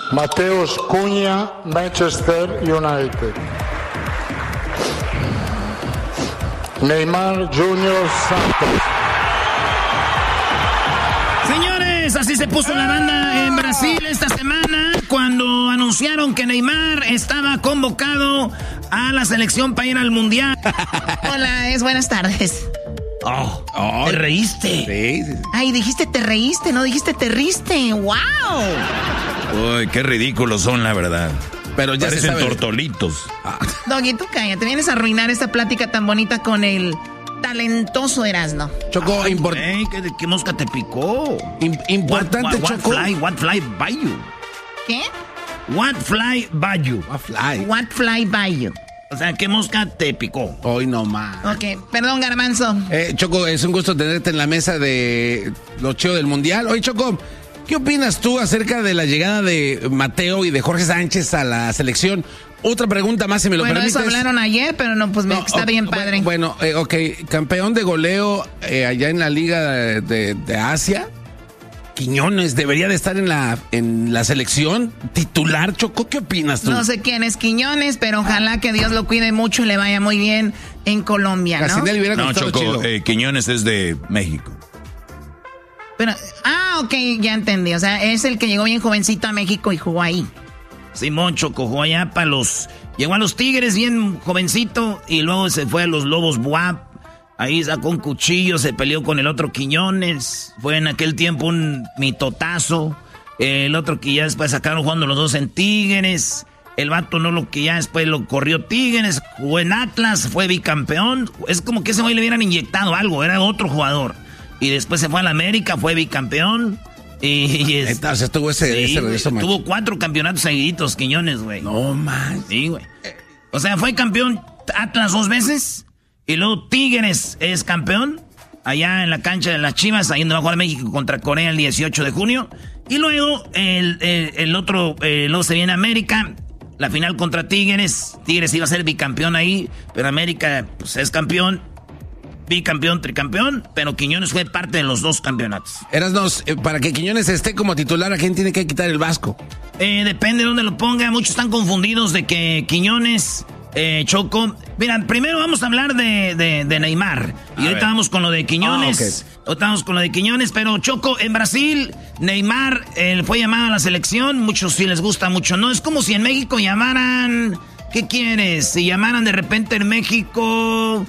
Mateus Cunha, Manchester United. Neymar Junior Santos. Señores, así se puso la banda en Brasil esta semana cuando anunciaron que Neymar estaba convocado a la selección para ir al Mundial. Hola, buenas tardes. ¿Te reíste? Sí. Ay, dijiste te reíste, no dijiste te riste. ¡Wow! Uy, qué ridículos son, la verdad. Pero ya parecen se sabe. tortolitos. Doggy, tú cállate, vienes a arruinar esta plática tan bonita con el talentoso Erasmo. Choco, ¿Qué mosca te picó? Importante, Choco. What fly by you? ¿Qué? What fly by you? What fly by you? O sea, ¿qué mosca te picó? Hoy no más. Ok, perdón, Garbanzo. Choco, es un gusto tenerte en la mesa de los chicos del Mundial. Oye, Choco, ¿qué opinas tú acerca de la llegada de Mateo y de Jorge Sánchez a la selección? Otra pregunta más, si me lo permites. Bueno, eso hablaron ayer, pero está bien padre. Bueno, campeón de goleo allá en la Liga de Asia. Quiñones debería de estar en la selección titular. Choco, ¿qué opinas tú? No sé quién es Quiñones, pero ojalá que Dios lo cuide mucho y le vaya muy bien en Colombia, ¿no? No, Choco, Quiñones es de México. Pero, ok, ya entendí. O sea, es el que llegó bien jovencito a México y jugó ahí. Simón, Choco, jugó allá llegó a los Tigres bien jovencito y luego se fue a los Lobos Buap. Ahí sacó un cuchillo, se peleó con el otro Quiñones. Fue en aquel tiempo un mitotazo. El otro que ya después sacaron jugando los dos en Tigres. El vato que ya después lo corrió Tigres. Jugó en Atlas, fue bicampeón. Es como que ese güey le hubieran inyectado algo, era otro jugador. Y después se fue a la América, fue bicampeón. Entonces tuvo ese regreso, macho. Tuvo 4 campeonatos seguiditos, Quiñones, güey. No más. Sí, güey. O sea, fue campeón Atlas 2 veces. Y luego Tigres es campeón. Allá en la cancha de las Chivas, ahí donde va a jugar México contra Corea el 18 de junio. Y luego el otro, luego se viene América. La final contra Tigres. Tigres iba a ser bicampeón ahí. Pero América, pues es campeón. Bicampeón, tricampeón, pero Quiñones fue parte de los 2 campeonatos. Erasnos, para que Quiñones esté como titular, ¿a quién tiene que quitar el Vasco? Depende de dónde lo ponga. Muchos están confundidos de que Quiñones, Choco. Mira, primero vamos a hablar de Neymar. Y ahorita vamos con lo de Quiñones. Ahorita vamos con lo de Quiñones, pero Choco, en Brasil, Neymar fue llamado a la selección. Muchos sí les gusta, mucho no. Es como si en México llamaran. ¿Qué quieres? Si llamaran de repente en México.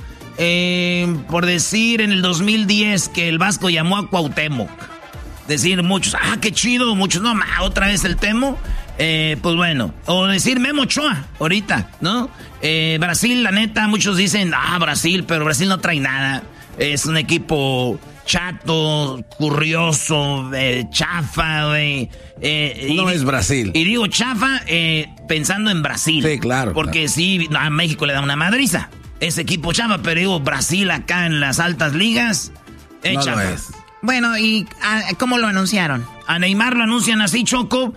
Por decir en el 2010 que el Vasco llamó a Cuauhtémoc. Decir muchos, qué chido, muchos, no, otra vez el Temo. Pues bueno, o decir Memo Ochoa ahorita, ¿no? Brasil, la neta, muchos dicen, Brasil, pero Brasil no trae nada. Es un equipo chato, curioso, chafa, güey. No es Brasil. Y digo chafa pensando en Brasil. Sí, claro. Porque claro. Sí, a México le da una madriza. Ese equipo chafa, pero digo, Brasil acá en las altas ligas, no chafa. lo es. Bueno, ¿y cómo lo anunciaron? A Neymar lo anuncian así, Choco.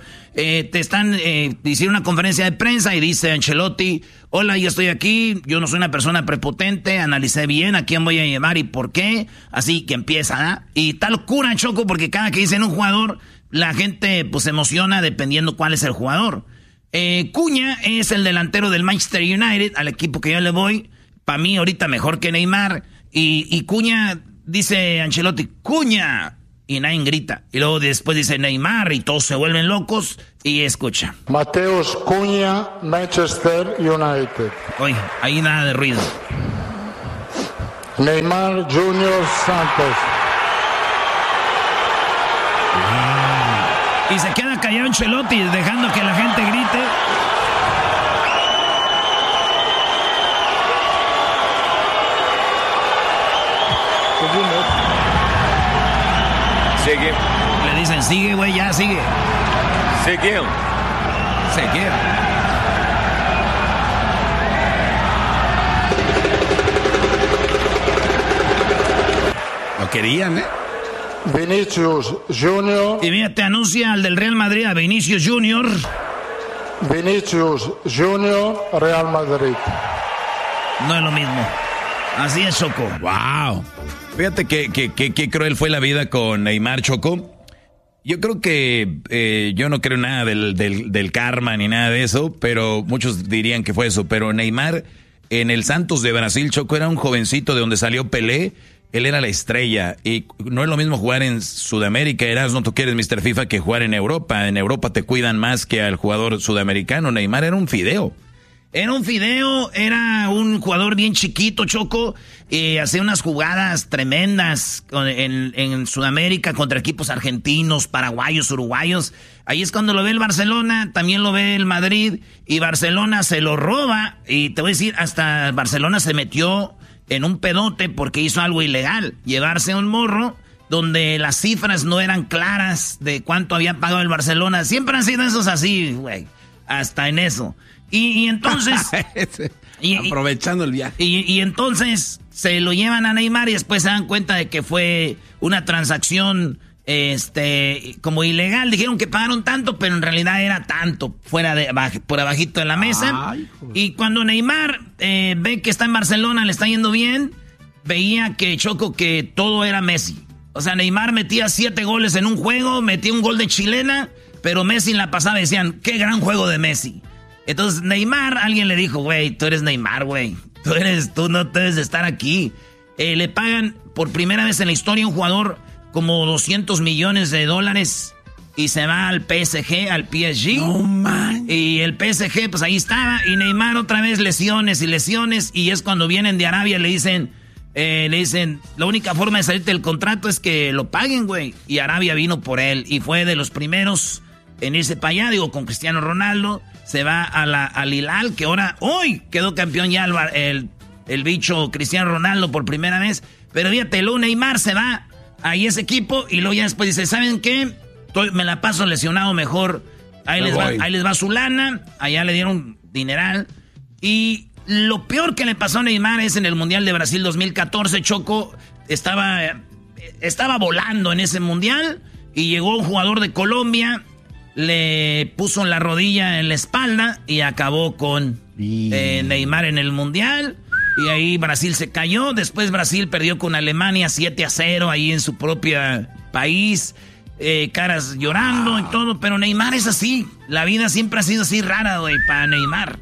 Hicieron una conferencia de prensa y dice Ancelotti, hola, yo estoy aquí, yo no soy una persona prepotente, analicé bien a quién voy a llevar y por qué. Así que empieza, ¿no? Y tal locura, Choco, porque cada que dicen un jugador, la gente pues se emociona dependiendo cuál es el jugador. Cunha es el delantero del Manchester United, al equipo que yo le voy. Para mí ahorita mejor que Neymar. Y Cunha, dice Ancelotti, Cunha. Y nadie grita. Y luego después dice Neymar y todos se vuelven locos. Y escucha. Mateus Cunha, Manchester United. Oye, ahí nada de ruido. Neymar Junior Santos. Y se queda callado Ancelotti dejando que la gente grite. Sigue. Le dicen, sigue, güey, ya, sigue. Sigue. Sigue. Lo querían, ¿eh? Vinicius Junior. Y mira, te anuncia al del Real Madrid, a Vinicius Junior. Vinicius Junior, Real Madrid. No es lo mismo. Así es, Choco. Wow. Fíjate que cruel fue la vida con Neymar, Choco. Yo creo que yo no creo nada del karma ni nada de eso, pero muchos dirían que fue eso. Pero Neymar en el Santos de Brasil, Choco, era un jovencito de donde salió Pelé. Él era la estrella y no es lo mismo jugar en Sudamérica, Erasmo, tú quieres Mr. FIFA, que jugar en Europa. En Europa te cuidan más que al jugador sudamericano. Neymar era un fideo. Era un jugador bien chiquito, Choco, hacía unas jugadas tremendas en Sudamérica contra equipos argentinos, paraguayos, uruguayos. Ahí es cuando lo ve el Barcelona, también lo ve el Madrid, y Barcelona se lo roba, y te voy a decir, hasta Barcelona se metió en un pedote porque hizo algo ilegal, llevarse un morro donde las cifras no eran claras de cuánto había pagado el Barcelona. Siempre han sido esos así, güey, hasta en eso. Y entonces... aprovechando el viaje. Y entonces se lo llevan a Neymar y después se dan cuenta de que fue una transacción como ilegal. Dijeron que pagaron tanto, pero en realidad era tanto, por abajito de la mesa. Ay, y cuando Neymar ve que está en Barcelona, le está yendo bien, veía que Choco, que todo era Messi. O sea, Neymar metía 7 goles en un juego, metía un gol de chilena, pero Messi en la pasada decían, qué gran juego de Messi. Entonces Neymar, alguien le dijo, güey, tú eres Neymar, güey. Tú no debes de estar aquí. Le pagan por primera vez en la historia a un jugador como $200 millones y se va al PSG. No, man. Y el PSG, pues ahí estaba. Y Neymar otra vez lesiones. Y es cuando vienen de Arabia, le dicen, la única forma de salirte del contrato es que lo paguen, güey. Y Arabia vino por él y fue de los primeros en irse para allá, con Cristiano Ronaldo. Se va al Hilal, que hoy quedó campeón ya el bicho Cristiano Ronaldo por primera vez. Pero fíjate, luego Neymar se va ahí ese equipo y luego ya después dice, ¿saben qué? Me la paso lesionado mejor. Ahí les va su lana, allá le dieron dineral. Y lo peor que le pasó a Neymar es en el Mundial de Brasil 2014, Choco. Estaba volando en ese Mundial y llegó un jugador de Colombia, le puso la rodilla en la espalda y acabó con Neymar en el Mundial. Y ahí Brasil se cayó. Después Brasil perdió con Alemania 7-0 ahí en su propio país. Caras llorando y todo. Pero Neymar es así. La vida siempre ha sido así rara, güey, para Neymar.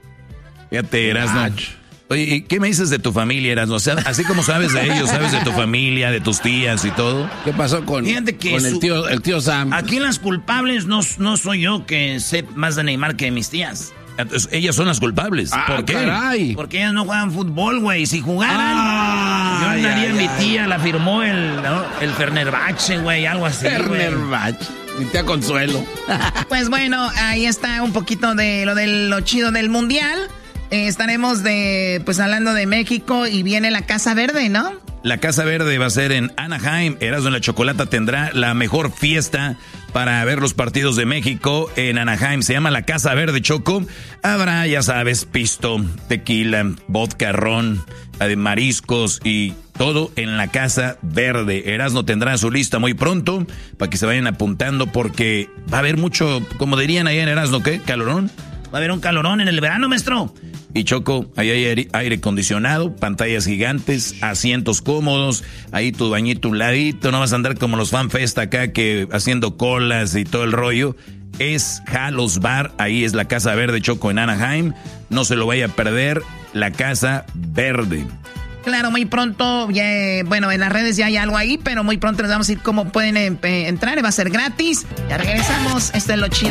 Fíjate, Erasmo. Oye, ¿y qué me dices de tu familia, Erasmo? O sea, así como sabes de ellos, sabes de tu familia, de tus tías y todo. ¿Qué pasó con el tío Sam? Aquí las culpables no soy yo, que sé más de Neymar que de mis tías. Entonces, ellas son las culpables. ¿Por qué? Caray. Porque ellas no juegan fútbol, güey. Si jugaran, yo andaría en mi tía, la firmó el Fenerbahce, güey, algo así. Fenerbahce. Mi tía Consuelo. Pues bueno, ahí está un poquito de lo chido del Mundial. Estaremos hablando de México y viene la Casa Verde, ¿no? La Casa Verde va a ser en Anaheim. Erasmo y la Chocolata tendrá la mejor fiesta para ver los partidos de México en Anaheim. Se llama la Casa Verde, Choco. Habrá, ya sabes, pisto, tequila, vodka, ron, mariscos y todo en la Casa Verde. Erasmo tendrá su lista muy pronto para que se vayan apuntando porque va a haber mucho, como dirían ahí en Erasmo, ¿qué? ¿Calorón? Va a haber un calorón en el verano, maestro. Y Choco, ahí hay aire acondicionado, pantallas gigantes, asientos cómodos, ahí tu bañito un ladito, no vas a andar como los FanFest acá que haciendo colas y todo el rollo. Es Halos Bar, ahí es la Casa Verde, Choco, en Anaheim. No se lo vaya a perder, la Casa Verde. Claro, muy pronto, en las redes ya hay algo ahí, pero muy pronto les vamos a decir cómo pueden entrar, va a ser gratis. Ya regresamos, esto es lo chido.